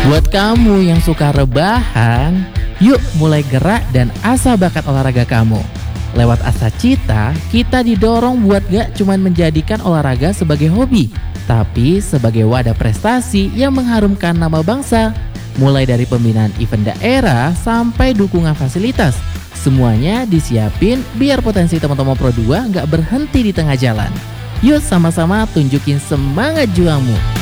Buat kamu yang suka rebahan, yuk mulai gerak dan asah bakat olahraga kamu. Lewat Asa Cita, kita didorong buat gak cuma menjadikan olahraga sebagai hobi, tapi sebagai wadah prestasi yang mengharumkan nama bangsa. Mulai dari pembinaan event daerah sampai dukungan fasilitas, semuanya disiapin biar potensi teman-teman Pro 2 gak berhenti di tengah jalan. Yuk sama-sama tunjukin semangat juangmu.